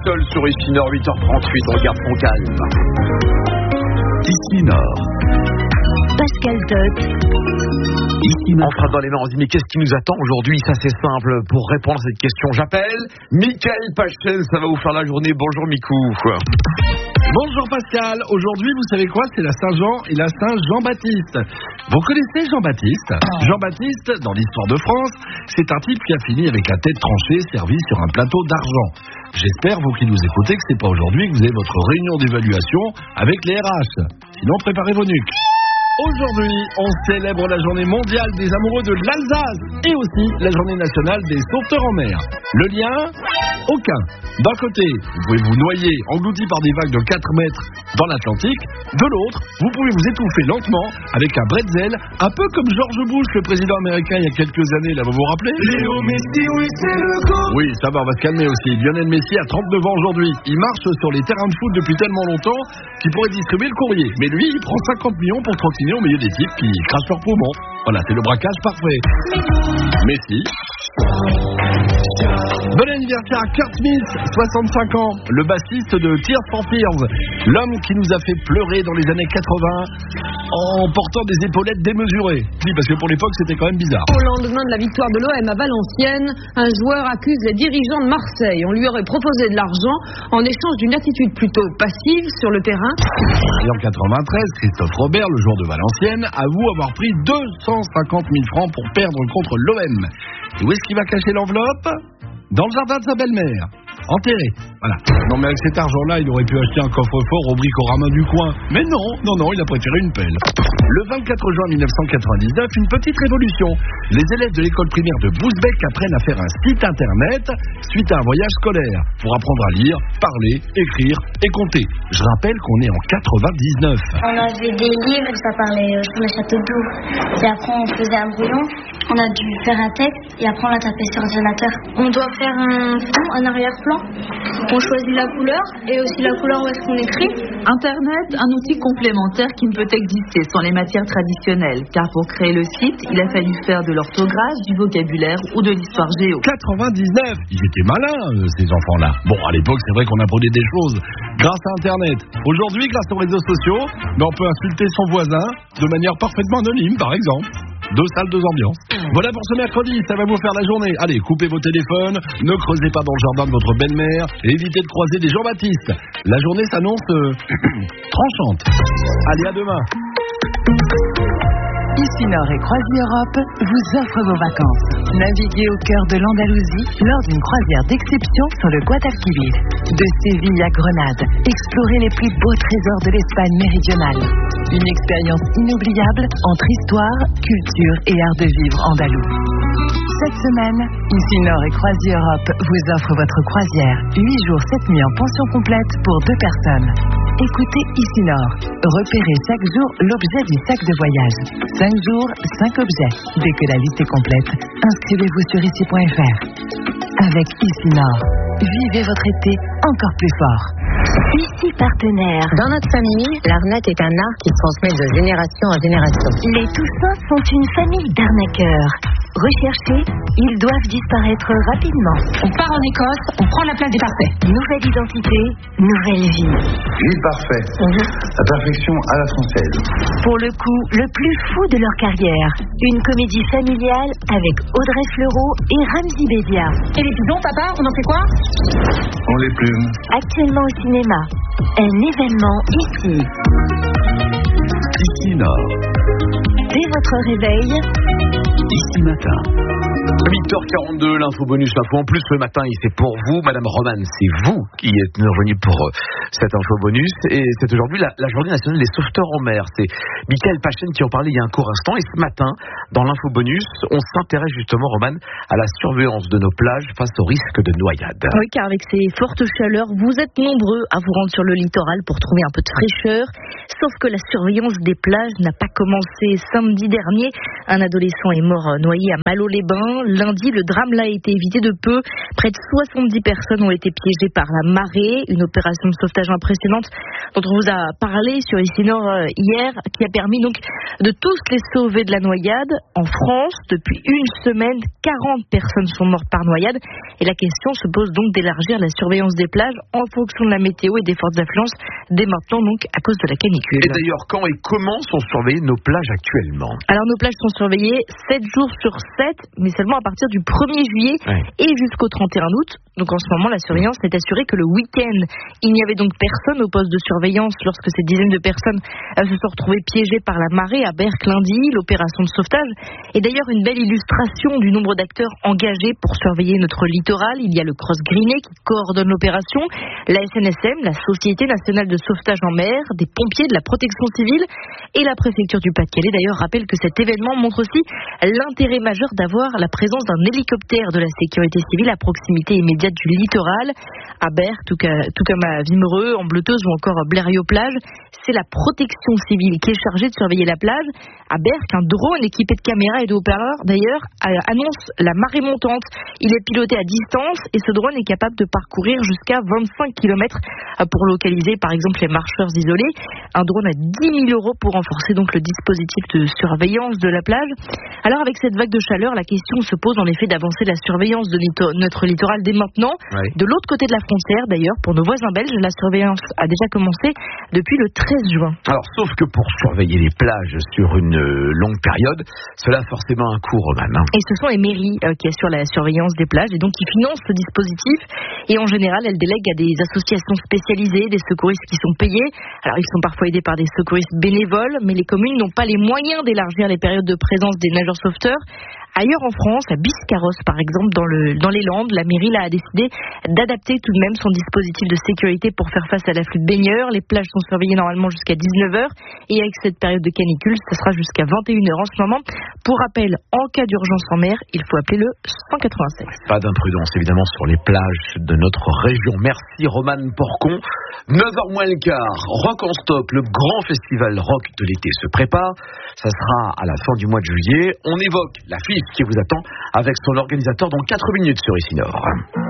seul sur ici Nord, 8h38, on regarde son calme. Ici Nord. Pascal Tot. On frappe dans les mains, on se dit mais qu'est-ce qui nous attend aujourd'hui? Ça c'est simple, pour répondre à cette question, j'appelle Michael Pachen, ça va vous faire la journée. Bonjour Mikou. Bonjour Pascal, aujourd'hui vous savez quoi? C'est la Saint-Jean et la Saint-Jean-Baptiste. Vous connaissez Jean-Baptiste? Jean-Baptiste, dans l'histoire de France, c'est un type qui a fini avec la tête tranchée servie sur un plateau d'argent. J'espère, vous qui nous écoutez, que c'est pas aujourd'hui que vous avez votre réunion d'évaluation avec les RH. Sinon, préparez vos nuques. Aujourd'hui, on célèbre la journée mondiale des amoureux de l'Alsace et aussi la journée nationale des sauveteurs en mer. Le lien? Aucun. D'un côté, vous pouvez vous noyer englouti par des vagues de 4 mètres dans l'Atlantique. De l'autre, vous pouvez vous étouffer lentement avec un bretzel, un peu comme George Bush, le président américain, il y a quelques années, là, vous vous rappelez? Léo Messi, oui, c'est le goût. Oui, ça va se calmer aussi. Lionel Messi a 39 ans aujourd'hui. Il marche sur les terrains de foot depuis tellement longtemps qu'il pourrait distribuer le courrier. Mais lui, il prend 50 millions pour trottiner au milieu des types qui crachent leurs poumons. Voilà, c'est le braquage parfait. Messi. Bon anniversaire à Kurt Smith, 65 ans, le bassiste de Tears for Fears, l'homme qui nous a fait pleurer dans les années 80 en portant des épaulettes démesurées. Oui, parce que pour l'époque, c'était quand même bizarre. Au lendemain de la victoire de l'OM à Valenciennes, un joueur accuse les dirigeants de Marseille. On lui aurait proposé de l'argent en échange d'une attitude plutôt passive sur le terrain. Et en 93, Christophe Robert, le joueur de Valenciennes, avoue avoir pris 250 000 francs pour perdre contre l'OM. Et où est-ce qu'il va cacher l'enveloppe? Dans le jardin de sa belle-mère. Enterré. Voilà. Non, mais avec cet argent-là, il aurait pu acheter un coffre-fort au Bricorama du coin. Mais non, il a préféré une pelle. Le 24 juin 1999, une petite révolution. Les élèves de l'école primaire de Bousbec apprennent à faire un site internet suite à un voyage scolaire pour apprendre à lire, parler, écrire et compter. Je rappelle qu'on est en 99. On avait des livres, ça parlait sur le château d'eau. Et après, on faisait un brouillon. On a dû faire un texte et après, on l'a tapé sur l'ordinateur. On doit faire un fond, un arrière-plan. On choisit la couleur et aussi la couleur où est-ce qu'on écrit. Internet, un outil complémentaire qui ne peut exister sans les matières traditionnelles. Car pour créer le site, il a fallu faire de l'orthographe, du vocabulaire ou de l'histoire géo. 99, ils étaient malins, ces enfants-là. Bon, à l'époque, c'est vrai qu'on apprenait des choses grâce à Internet. Aujourd'hui, grâce aux réseaux sociaux, on peut insulter son voisin de manière parfaitement anonyme, par exemple. 2 salles, 2 ambiances. Voilà pour ce mercredi, ça va vous faire la journée. Allez, coupez vos téléphones, ne creusez pas dans le jardin de votre belle-mère et évitez de croiser des Jean-Baptiste. La journée s'annonce tranchante. Allez, à demain. Ici Nord et Croisière Europe vous offre vos vacances. Naviguez au cœur de l'Andalousie lors d'une croisière d'exception sur le Guadalquivir. De Séville à Grenade, explorez les plus beaux trésors de l'Espagne méridionale. Une expérience inoubliable entre histoire, culture et art de vivre andalou. Cette semaine, Ici Nord et Croisière Europe vous offre votre croisière. 8 jours, 7 nuits en pension complète pour 2 personnes. Écoutez Ici Nord. Repérez chaque jour l'objet du sac de voyage. 5 jours, 5 objets. Dès que la liste est complète, inscrivez-vous sur ici.fr. Avec Ici Nord, vivez votre été encore plus fort. Ici Partenaire. Dans notre famille, l'arnaque est un art qui se transmet de génération en génération. Les Toussins sont une famille d'arnaqueurs. Recherchés, ils doivent disparaître rapidement. On part en Écosse, on prend la place des parfaits. Nouvelle identité, nouvelle vie. Vie parfait. La perfection à la française. Pour le coup, le plus fou de leur carrière. Une comédie familiale avec Audrey Fleurot et Ramzy Bedia. Et les pigeons, papa, on en fait quoi? On les plume. Actuellement au cinéma. Un événement ici. Ici Nord. Dès votre réveil. Ici matin. 8h42, l'info bonus, l'info en plus le matin, et c'est pour vous, Madame Romane, c'est vous qui êtes revenue pour cette info bonus, et c'est aujourd'hui la journée nationale des sauveteurs en mer. C'est Michael Pachen qui en parlait il y a un court instant, et ce matin, dans l'info bonus, on s'intéresse justement, Romane, à la surveillance de nos plages face au risque de noyade. Oui, car avec ces fortes chaleurs, vous êtes nombreux à vous rendre sur le littoral pour trouver un peu de fraîcheur, sauf que la surveillance des plages n'a pas commencé samedi dernier. Un adolescent est mort noyé à Malo-les-Bains. lundi, le drame là a été évité de peu. Près de 70 personnes ont été piégées par la marée. Une opération de sauvetage impressionnante dont on vous a parlé sur Ici Nord hier, qui a permis donc de tous les sauver de la noyade. En France, depuis une semaine, 40 personnes sont mortes par noyade. Et la question se pose donc d'élargir la surveillance des plages en fonction de la météo et des fortes affluences dès maintenant donc à cause de la canicule. Et d'ailleurs, quand et comment sont surveillées nos plages actuellement? Alors nos plages sont surveillées 7 jours sur 7, mais seulement à partir du 1er juillet et jusqu'au 31 août. Donc en ce moment, la surveillance est assurée que le week-end, il n'y avait donc personne au poste de surveillance lorsque ces dizaines de personnes se sont retrouvées piégées par la marée à Berck lundi. L'opération de sauvetage est d'ailleurs une belle illustration du nombre d'acteurs engagés pour surveiller notre littoral. Il y a le Cross Greené qui coordonne l'opération, la SNSM, la Société nationale de sauvetage en mer, des pompiers, de la protection civile et la préfecture du Pas-de-Calais d'ailleurs rappelle que cet événement montre aussi l'intérêt majeur d'avoir la présence d'un hélicoptère de la sécurité civile à proximité immédiate du littoral, à Berck, tout comme à Wimereux, en Bleuteuse ou encore à Blériot-Plage. C'est la protection civile qui est chargée de surveiller la plage. À Berck, un drone équipé de caméras et de haut-parleurs, d'ailleurs, annonce la marée montante. Il est piloté à distance et ce drone est capable de parcourir jusqu'à 25 km pour localiser, par exemple, les marcheurs isolés. Un drone à 10 000 € pour renforcer donc le dispositif de surveillance de la plage. Alors, avec cette vague de chaleur, la question se pose en effet d'avancer la surveillance de notre littoral dès maintenant. De l'autre côté de la frontière, d'ailleurs, pour nos voisins belges, la surveillance a déjà commencé depuis le 13 juin. Alors, sauf que pour surveiller les plages sur une longue période, cela a forcément un coût, Roman. Et ce sont les mairies qui assurent la surveillance des plages et donc qui financent ce dispositif. Et en général, elles délèguent à des associations spécialisées, des secouristes qui sont payés. Alors, ils sont parfois aidés par des secouristes bénévoles, mais les communes n'ont pas les moyens d'élargir les périodes de présence des nageurs sauveteurs. Ailleurs en France, à Biscarrosse par exemple, dans les Landes, la mairie là, a décidé d'adapter tout de même son dispositif de sécurité pour faire face à l'afflux de baigneurs. Les plages sont surveillées normalement jusqu'à 19h et avec cette période de canicule, ça sera jusqu'à 21h en ce moment. Pour rappel, en cas d'urgence en mer, il faut appeler le 187. Pas d'imprudence évidemment sur les plages de notre région. Merci Roman Porcon. 9h moins le quart, Rock en Stop, le grand festival rock de l'été se prépare. Ça sera à la fin du mois de juillet. On évoque l'affiche qui vous attend avec son organisateur dans 4 minutes sur Ici Nord.